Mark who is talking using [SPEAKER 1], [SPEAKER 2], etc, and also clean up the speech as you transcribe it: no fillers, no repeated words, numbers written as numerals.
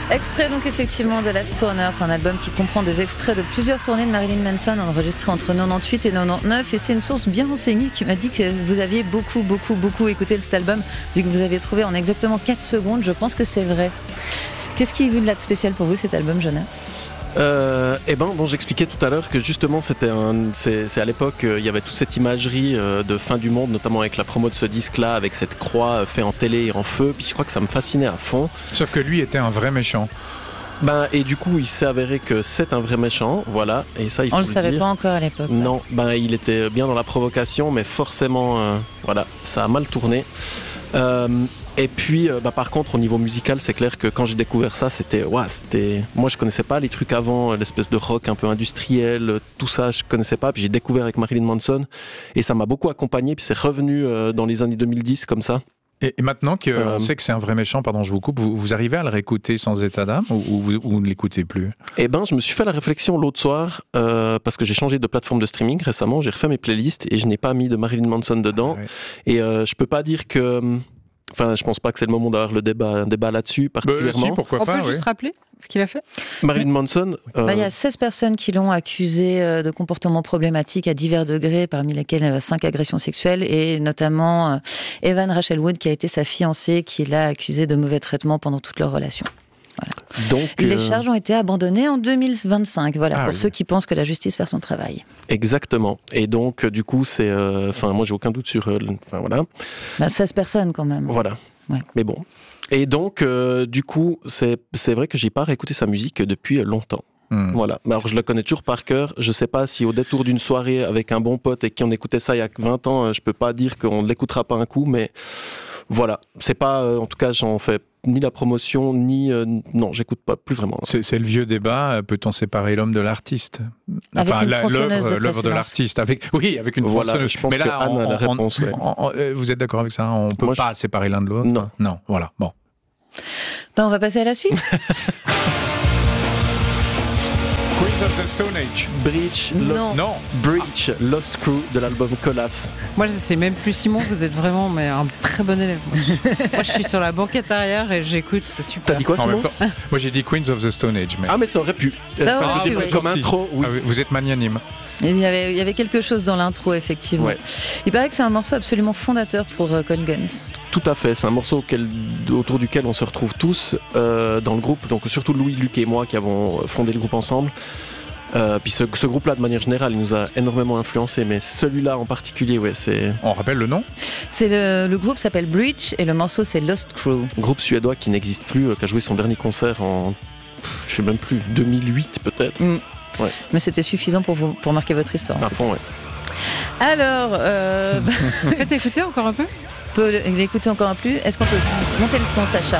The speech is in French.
[SPEAKER 1] Extrait donc effectivement de Last Turner, c'est un album qui comprend des extraits de plusieurs tournées de Marilyn Manson enregistrées entre 98 et 99, et c'est une source bien renseignée qui m'a dit que vous aviez beaucoup écouté cet album, vu que vous avez trouvé en exactement 4 secondes. Je pense que c'est vrai. Qu'est-ce qui est de là de spécial pour vous, cet album, Jonas ?
[SPEAKER 2] J'expliquais tout à l'heure que justement c'est à l'époque il y avait toute cette imagerie de fin du monde, notamment avec la promo de ce disque-là, avec cette croix faite en télé et en feu, puis je crois que ça me fascinait à fond.
[SPEAKER 3] Sauf que lui était un vrai méchant.
[SPEAKER 2] Et du coup il s'est avéré que c'est un vrai méchant, voilà, et ça il faut
[SPEAKER 1] On
[SPEAKER 2] le
[SPEAKER 1] le savait
[SPEAKER 2] dire.
[SPEAKER 1] pas encore à l'époque.
[SPEAKER 2] Non, il était bien dans la provocation, mais forcément ça a mal tourné. Et puis, par contre, au niveau musical, c'est clair que quand j'ai découvert ça, moi, je connaissais pas les trucs avant, l'espèce de rock un peu industriel, tout ça, je connaissais pas. Puis j'ai découvert avec Marilyn Manson, et ça m'a beaucoup accompagné. Puis c'est revenu dans les années 2010 comme ça.
[SPEAKER 3] Et maintenant qu'on sait que c'est un vrai méchant, pardon, je vous coupe, vous arrivez à le réécouter sans état d'âme ou vous ne l'écoutez plus ?
[SPEAKER 2] Je me suis fait la réflexion l'autre soir parce que j'ai changé de plateforme de streaming récemment. J'ai refait mes playlists et je n'ai pas mis de Marilyn Manson dedans. Ah ouais. Et je peux pas dire que. Enfin, je pense pas que c'est le moment d'avoir un débat là-dessus particulièrement.
[SPEAKER 3] Si, pourquoi pas,
[SPEAKER 4] on peut juste rappeler ce qu'il a fait.
[SPEAKER 2] Marilyn Manson.
[SPEAKER 1] Il y a 16 personnes qui l'ont accusé de comportements problématiques à divers degrés, parmi lesquels 5 agressions sexuelles, et notamment Evan Rachel Wood, qui a été sa fiancée, qui l'a accusé de mauvais traitements pendant toute leur relation. Voilà. Donc, les charges ont été abandonnées en 2025, pour ceux qui pensent que la justice fait son travail.
[SPEAKER 2] Exactement. Et donc, du coup, c'est... moi, j'ai aucun doute sur...
[SPEAKER 1] 16 personnes, quand même.
[SPEAKER 2] Voilà.
[SPEAKER 1] Ouais.
[SPEAKER 2] Mais bon. Et donc, du coup, c'est vrai que j'ai pas réécouté sa musique depuis longtemps. Voilà. Alors, je la connais toujours par cœur. Je sais pas si au détour d'une soirée avec un bon pote et qui on écoutait ça il y a 20 ans, je peux pas dire qu'on ne l'écoutera pas un coup, mais voilà. C'est pas... en tout cas, j'en fais ni la promotion, ni... non, j'écoute pas plus vraiment.
[SPEAKER 3] C'est le vieux débat, peut-on séparer l'homme de l'artiste ?
[SPEAKER 1] Avec une tronçonneuse de
[SPEAKER 3] l'œuvre de l'artiste. Avec une tronçonneuse.
[SPEAKER 2] Je pense
[SPEAKER 3] mais là,
[SPEAKER 2] que Anne a la réponse.
[SPEAKER 3] Vous êtes d'accord avec ça ? On peut pas séparer l'un de l'autre ? Non, voilà, bon.
[SPEAKER 1] On va passer à la suite.
[SPEAKER 3] Queens of the Stone Age.
[SPEAKER 2] Breach, Lost Crew de l'album Collapse.
[SPEAKER 4] Moi, je sais même plus, Simon, vous êtes vraiment un très bon élève. Moi, je suis sur la banquette arrière et j'écoute, c'est super.
[SPEAKER 2] T'as dit quoi, Simon ?
[SPEAKER 3] Moi, j'ai dit Queens of the Stone Age.
[SPEAKER 2] Mais ça aurait pu. Comme intro, oui.
[SPEAKER 3] Vous êtes magnanime.
[SPEAKER 1] Il y avait quelque chose dans l'intro, effectivement. Ouais. Il paraît que c'est un morceau absolument fondateur pour Cold Guns.
[SPEAKER 2] Tout à fait, c'est un morceau autour duquel on se retrouve tous dans le groupe, donc surtout Louis, Luc et moi qui avons fondé le groupe ensemble. Puis ce groupe-là, de manière générale, il nous a énormément influencé, mais celui-là en particulier, c'est...
[SPEAKER 3] On rappelle le nom ?
[SPEAKER 1] C'est le groupe s'appelle Breach et le morceau c'est Lost Crew.
[SPEAKER 2] Groupe suédois qui n'existe plus, qui a joué son dernier concert en, je sais même plus, 2008 peut-être.
[SPEAKER 1] Ouais. Mais c'était suffisant pour marquer votre histoire.
[SPEAKER 2] À fond, ouais.
[SPEAKER 1] Alors,
[SPEAKER 4] faites écouter encore un peu ?
[SPEAKER 1] On peut l'écouter encore un peu. Est-ce qu'on peut monter le son, Sacha ?